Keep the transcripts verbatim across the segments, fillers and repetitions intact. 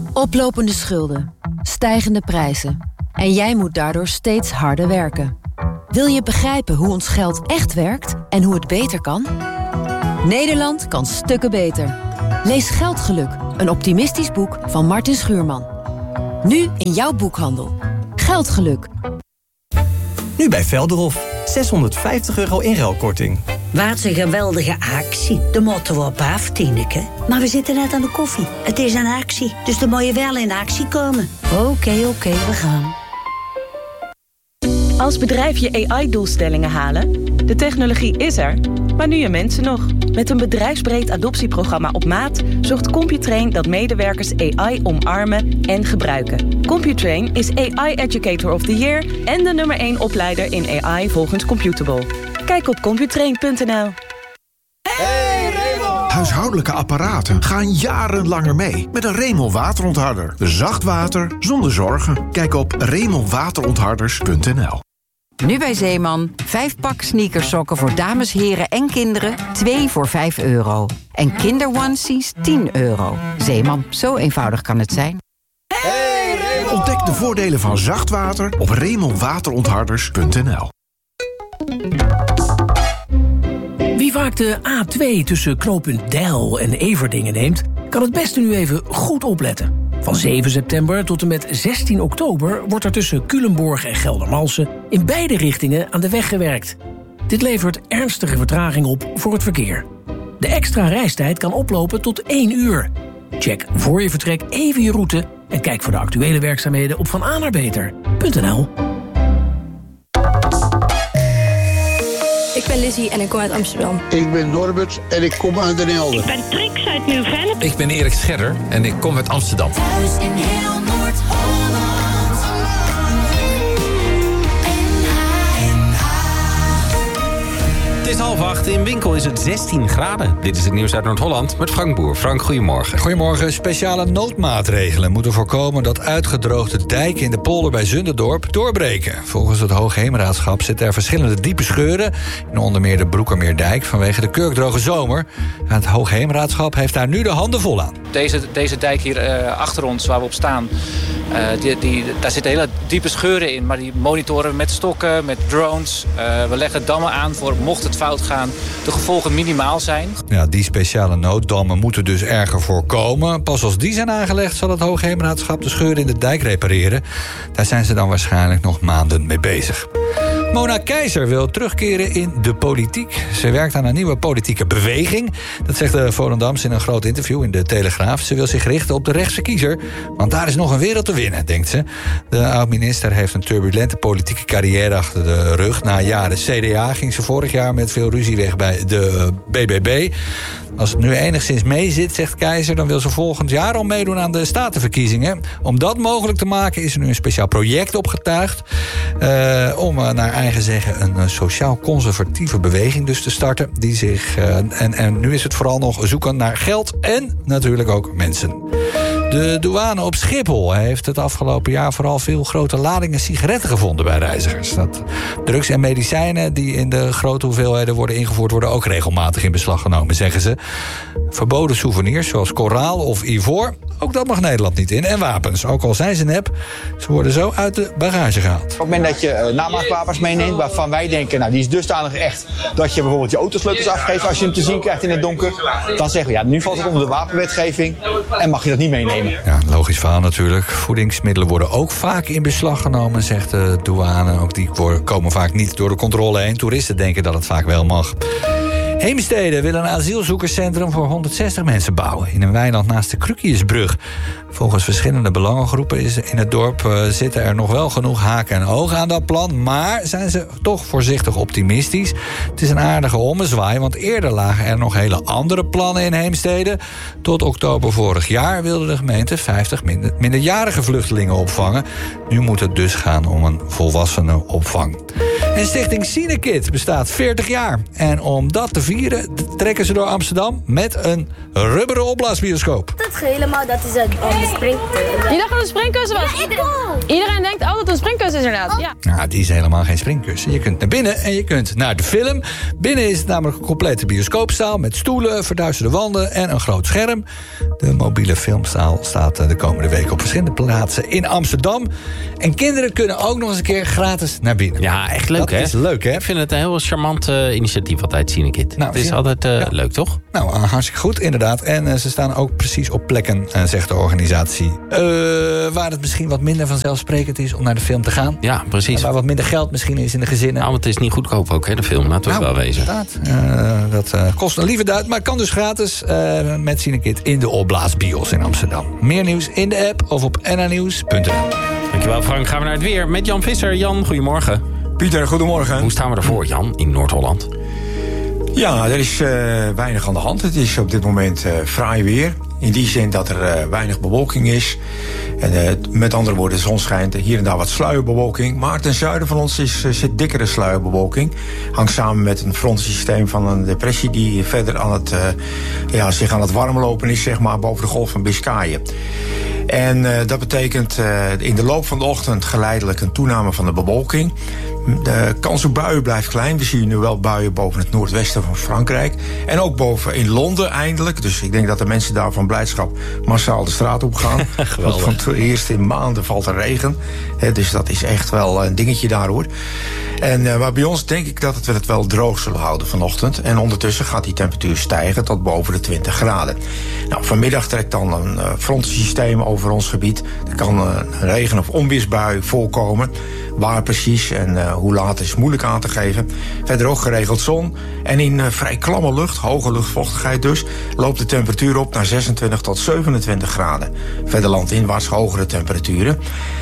Oplopende schulden, stijgende prijzen. En jij moet daardoor steeds harder werken. Wil je begrijpen hoe ons geld echt werkt en hoe het beter kan? Nederland kan stukken beter. Lees Geldgeluk, een optimistisch boek van Martin Schuurman. Nu in jouw boekhandel. Geldgeluk. Nu bij Velderhof. zeshonderdvijftig euro inruilkorting. Wat een geweldige actie. De motto we op af, Tineke. Maar we zitten net aan de koffie. Het is een actie, dus dan moet je wel in actie komen. Oké, okay, oké, okay, we gaan. Als bedrijf je A I-doelstellingen halen? De technologie is er, maar nu je mensen nog. Met een bedrijfsbreed adoptieprogramma op maat zorgt Computrain dat medewerkers A I omarmen en gebruiken. Computrain is A I Educator of the Year en de nummer één opleider in A I volgens Computable. Kijk op computrain punt n l. Hey Raymond! Huishoudelijke apparaten gaan jarenlanger mee met een Raymond waterontharder. Zacht water zonder zorgen. Kijk op raymond waterontharders punt n l. Nu bij Zeeman, vijf pak sneakersokken voor dames, heren en kinderen, twee voor vijf euro. En kinderonesies tien euro. Zeeman, zo eenvoudig kan het zijn. Hey Raymond! Ontdek de voordelen van zacht water op raymond waterontharders punt n l. Wie vaak de A twee tussen knooppunt Deil en Everdingen neemt, kan het beste nu even goed opletten. Van zeven september tot en met zestien oktober wordt er tussen Culemborg en Geldermalsen in beide richtingen aan de weg gewerkt. Dit levert ernstige vertraging op voor het verkeer. De extra reistijd kan oplopen tot één uur. Check voor je vertrek even je route en kijk voor de actuele werkzaamheden op van a naar beter punt n l. Ik ben Lizzie en ik kom uit Amsterdam. Ik ben Norbert en ik kom uit Den Helder. Ik ben Trix uit Nieuw-Vennep. Ik ben Erik Scherder en ik kom uit Amsterdam. Thuis in heel Noord-Holland. Het is half acht. In Winkel is het zestien graden. Dit is het nieuws uit Noord-Holland met Frank Boer. Frank, goedemorgen. Goedemorgen. Speciale noodmaatregelen moeten voorkomen dat uitgedroogde dijken in de polder bij Zunderdorp doorbreken. Volgens het Hoogheemraadschap zitten er verschillende diepe scheuren in onder meer de Broekermeerdijk vanwege de kurkdroge zomer. Het Hoogheemraadschap heeft daar nu de handen vol aan. Deze, deze dijk hier uh, achter ons, waar we op staan, uh, die, die, daar zitten hele diepe scheuren in. Maar die monitoren we met stokken, met drones. Uh, we leggen dammen aan voor mocht het fout gaan, de gevolgen minimaal zijn. Ja, die speciale nooddammen moeten dus erger voorkomen. Pas als die zijn aangelegd zal het Hoogheemraadschap de scheuren in de dijk repareren. Daar zijn ze dan waarschijnlijk nog maanden mee bezig. Mona Keizer wil terugkeren in de politiek. Ze werkt aan een nieuwe politieke beweging. Dat zegt de Volendamse in een groot interview in de Telegraaf. Ze wil zich richten op de rechtse kiezer, want daar is nog een wereld te winnen, denkt ze. De oud-minister heeft een turbulente politieke carrière achter de rug. Na jaren C D A ging ze vorig jaar met veel ruzie weg bij de B B B. Als het nu enigszins meezit, zegt Keizer, dan wil ze volgend jaar al meedoen aan de statenverkiezingen. Om dat mogelijk te maken is er nu een speciaal project opgetuigd. Uh, om uh, naar eigen zeggen een uh, sociaal-conservatieve beweging dus te starten. Die zich, uh, en, en nu is het vooral nog zoeken naar geld en natuurlijk ook mensen. De douane op Schiphol heeft het afgelopen jaar vooral veel grote ladingen sigaretten gevonden bij reizigers. Dat drugs en medicijnen die in de grote hoeveelheden worden ingevoerd worden ook regelmatig in beslag genomen, zeggen ze. Verboden souvenirs zoals koraal of ivoor, ook dat mag Nederland niet in. En wapens, ook al zijn ze nep, ze worden zo uit de bagage gehaald. Op het moment dat je uh, namaakwapens meeneemt waarvan wij denken, nou die is dusdanig echt dat je bijvoorbeeld je autosleutels afgeeft als je hem te zien krijgt in het donker, dan zeggen we ja, nu valt het onder de wapenwetgeving en mag je dat niet meenemen. Ja, logisch verhaal natuurlijk. Voedingsmiddelen worden ook vaak in beslag genomen, zegt de douane. Ook die komen vaak niet door de controle heen. Toeristen denken dat het vaak wel mag. Heemstede wil een asielzoekerscentrum voor honderdzestig mensen bouwen in een weiland naast de Krukiusbrug. Volgens verschillende belangengroepen is in het dorp uh, zitten er nog wel genoeg haken en ogen aan dat plan, maar zijn ze toch voorzichtig optimistisch. Het is een aardige ommezwaai, want eerder lagen er nog hele andere plannen in Heemstede. Tot oktober vorig jaar wilde de gemeente vijftig minder, minderjarige vluchtelingen opvangen. Nu moet het dus gaan om een volwassenenopvang. En Stichting Cinekid bestaat veertig jaar. En om dat te vieren trekken ze door Amsterdam met een rubberen opblaasbioscoop. Dat helemaal, dat is een, een springkussen. Je dacht dat het een springkussen was? Ja, ik ook. Iedereen denkt, oh, dat het een springkussen is inderdaad. Ja. Nou, het is helemaal geen springkussen. Je kunt naar binnen en je kunt naar de film. Binnen is het namelijk een complete bioscoopzaal met stoelen, verduisterde wanden en een groot scherm. De mobiele filmzaal staat de komende week op verschillende plaatsen in Amsterdam. En kinderen kunnen ook nog eens een keer gratis naar binnen. Ja, echt leuk, dat hè? Dat is leuk, hè? Ik vind het een heel charmant uh, initiatief altijd, Cinekid. Nou, het is ja. altijd uh, ja. leuk, toch? Nou, uh, hartstikke goed, inderdaad. En uh, ze staan ook precies op plekken, uh, zegt de organisatie. Uh, waar het misschien wat minder vanzelfsprekend is om naar de film te gaan. Ja, precies. En waar wat minder geld misschien is in de gezinnen. Nou, want het is niet goedkoop ook, hè, de film. Laten we nou, wel wezen. Inderdaad. Uh, dat uh, kost een lieve duit, maar kan dus gratis uh, met Cinekid in de opblaasbios in Amsterdam. Meer nieuws in de app of op n n nieuws punt n l. Dankjewel, Frank. Gaan we naar het weer met Jan Visser. Jan, goedemorgen. Pieter, goedemorgen. Hoe staan we ervoor, Jan, in Noord-Holland? Ja, er is uh, weinig aan de hand. Het is op dit moment uh, fraai weer. In die zin dat er uh, weinig bewolking is. En uh, met andere woorden, de zon schijnt. Hier en daar wat sluierbewolking. Maar ten zuiden van ons is, uh, zit dikkere sluierbewolking. Hangt samen met een frontsysteem van een depressie die verder aan het, uh, ja, zich aan het warmlopen is, zeg maar, boven de golf van Biscayen. En uh, dat betekent uh, in de loop van de ochtend geleidelijk een toename van de bewolking. De kans op buien blijft klein. We zien nu wel buien boven het noordwesten van Frankrijk. En ook boven in Londen eindelijk. Dus ik denk dat de mensen daar van blijdschap massaal de straat op gaan. Want van het eerst in maanden valt er regen. He, dus dat is echt wel een dingetje daar, hoor. En, uh, maar bij ons denk ik dat we het wel droog zullen houden vanochtend. En ondertussen gaat die temperatuur stijgen tot boven de twintig graden. Nou, vanmiddag trekt dan een uh, frontsysteem over ons gebied. Er kan uh, een regen- of onweersbui voorkomen. Waar precies en uh, hoe laat is moeilijk aan te geven. Verder ook geregeld zon. En in uh, vrij klamme lucht, hoge luchtvochtigheid dus, loopt de temperatuur op naar zesentwintig tot zevenentwintig graden. Verder landinwaarts hogere temperaturen.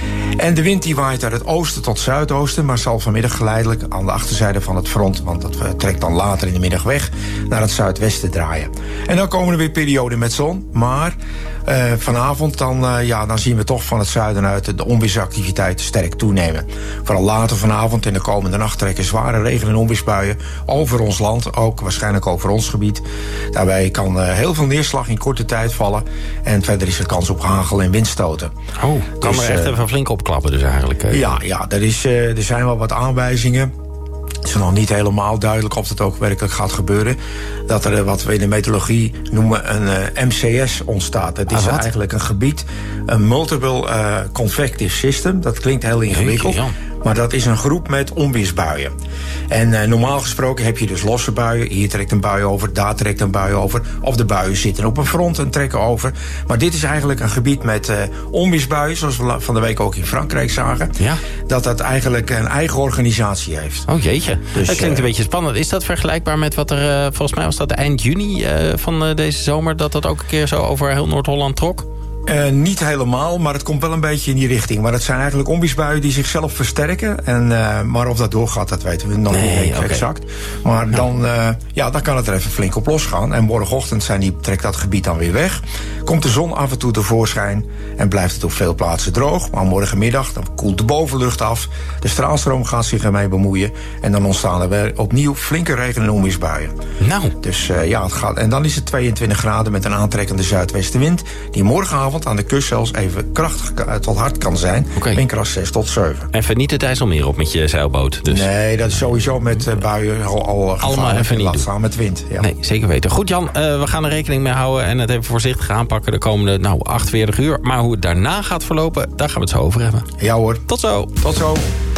En de wind die waait uit het oosten tot zuidoosten, maar zal vanmiddag geleidelijk aan de achterzijde van het front, want dat uh, trekt dan later in de middag weg, naar het zuidwesten draaien. En dan komen er weer perioden met zon, maar uh, vanavond dan, uh, ja, dan zien we toch van het zuiden uit de onweersactiviteit sterk toenemen. Vooral later vanavond en de komende nacht trekken zware regen- en onweersbuien over ons land, ook waarschijnlijk over ons gebied. Daarbij kan uh, heel veel neerslag in korte tijd vallen en verder is er kans op hagel en windstoten. Oh, kan dus, er echt uh, even flink opklappen dus eigenlijk? Uh, ja, ja er, is, uh, er zijn wel wat aanwijzingen. Het is nog niet helemaal duidelijk of dat ook werkelijk gaat gebeuren. Dat er wat we in de meteorologie noemen een uh, M C S ontstaat. Het is ah, eigenlijk een gebied, een multiple uh, convective system. Dat klinkt heel ingewikkeld. Jeetje, maar dat is een groep met onweersbuien. En uh, normaal gesproken heb je dus losse buien. Hier trekt een bui over, daar trekt een bui over. Of de buien zitten op een front en trekken over. Maar dit is eigenlijk een gebied met uh, onweersbuien, zoals we van de week ook in Frankrijk zagen. Ja. Dat dat eigenlijk een eigen organisatie heeft. Oh jeetje, dus, dat klinkt een uh, beetje spannend. Is dat vergelijkbaar met wat er, uh, volgens mij was dat eind juni uh, van uh, deze zomer, dat dat ook een keer zo over heel Noord-Holland trok? Uh, niet helemaal, maar het komt wel een beetje in die richting. Maar het zijn eigenlijk onweersbuien die zichzelf versterken. En, uh, maar of dat doorgaat, dat weten we nog nee, niet okay. exact. Maar nou. dan, uh, ja, dan kan het er even flink op losgaan. En morgenochtend zijn die, trekt dat gebied dan weer weg. Komt de zon af en toe tevoorschijn. En blijft het op veel plaatsen droog. Maar morgenmiddag dan koelt de bovenlucht af. De straalstroom gaat zich ermee bemoeien. En dan ontstaan er weer opnieuw flinke regen- en onweersbuien. Nou. Dus uh, ja, het gaat. En dan is het tweeëntwintig graden met een aantrekkende zuidwestenwind. Die morgenavond aan de kust zelfs even krachtig tot hard kan zijn. Okay. Windkracht zes tot zeven. Even niet het IJsselmeer op met je zeilboot. Dus. Nee, dat is sowieso met uh, buien al, al allemaal even niet doen. Staan met wind. Ja. Nee, zeker weten. Goed Jan, uh, we gaan er rekening mee houden en het even voorzichtig aanpakken de komende nou, achtentveertig uur. Maar hoe het daarna gaat verlopen, daar gaan we het zo over hebben. Ja hoor. Tot zo. Tot zo.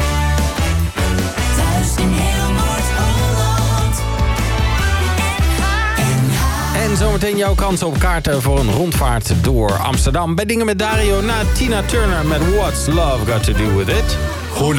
En zometeen jouw kans op kaarten voor een rondvaart door Amsterdam. Bij Dingen met Dario na Tina Turner met What's Love Got To Do With It. Goedenavond.